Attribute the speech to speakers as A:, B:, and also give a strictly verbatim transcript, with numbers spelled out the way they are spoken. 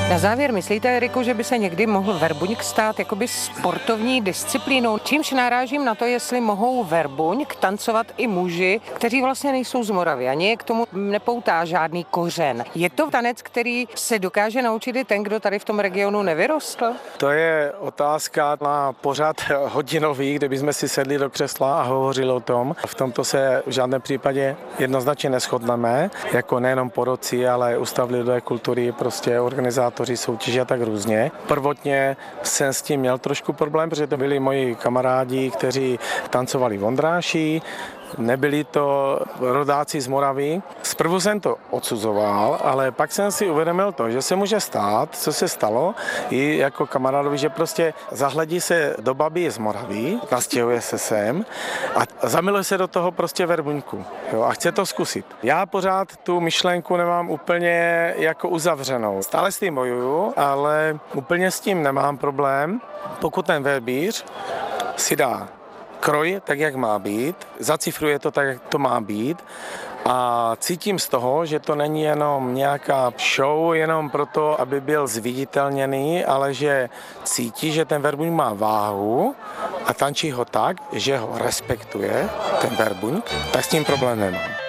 A: Na závěr myslíte, Eriku, že by se někdy mohl verbuňk stát jakoby sportovní disciplínou? Čímž narážím na to, jestli mohou verbuňk tancovat i muži, kteří vlastně nejsou z Moravy. Ani je k tomu nepoutá žádný kořen. Je to tanec, který se dokáže naučit i ten, kdo tady v tom regionu nevyrostl?
B: To je otázka na pořad hodinový, kde bychom si sedli do křesla a hovořili o tom. V tomto se v žádném případě jednoznačně neshodneme, jako nejenom poroci, ale Ústav lidové kultury, prostě organizátoři soutěže a tak různě. Prvotně jsem s tím měl trošku problém, protože to byli moji kamarádi, kteří tancovali v Ondráši. Nebyli to rodáci z Moravy. Zprvu jsem to odsuzoval, ale pak jsem si uvědomil to, že se může stát, co se stalo, i jako kamarádovi, že prostě zahledí se do babi z Moravy, nastěhuje se sem a zamiluje se do toho prostě verbuňku. Jo, a chce to zkusit. Já pořád tu myšlenku nemám úplně jako uzavřenou. Stále s tím bojuju, ale úplně s tím nemám problém, pokud ten verbíř si dá kroj tak, jak má být, zacifruje to tak, jak to má být a cítím z toho, že to není jenom nějaká show, jenom proto, aby byl zviditelněný, ale že cítí, že ten verbuňk má váhu a tančí ho tak, že ho respektuje, ten verbuňk, tak s tím problém nemám.